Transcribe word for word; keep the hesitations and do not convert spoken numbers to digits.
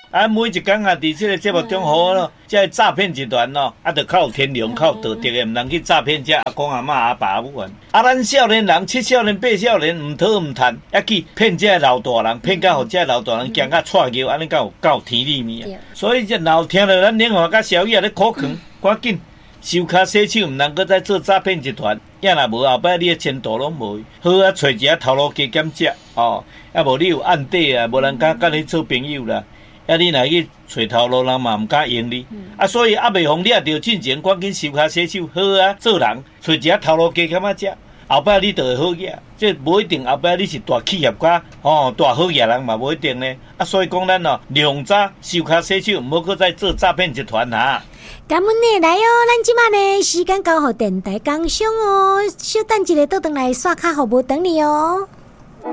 啊，每一天啊，伫这个节目中好咯，这诈骗集团咯，啊，就靠有天良、靠有道德的，唔通去诈骗这阿公阿嬷阿爸阿母啊。啊，咱少年人、七少年、八少年，唔讨唔贪，还去骗这老大人，骗到互这老大人惊甲踹尿，安尼敢有够天理面啊！所以这老听了咱领华甲小叶咧苦劝，赶紧收卡洗手，唔能够再做诈骗集团。也若无后摆你的前途拢无，好啊，找一个头路加减食哦，啊无你有案底啊，无人敢甲你做朋友啦。啊，你若去找头路，人嘛毋敢用你。嗯、啊，所以啊，未妨你也着进前赶紧收卡洗手，好啊，做人找一个头路加减啊食，后摆你就会好嘢。这无一定后摆你是大企业家哦，大好嘢人嘛无一定呢。啊，所以讲咱哦，量早收卡洗手，毋好搁再做诈骗集团哈。 感恩你来哦，咱即马呢时间交互电台工商哦，稍等一下倒转来刷卡服务等你哦。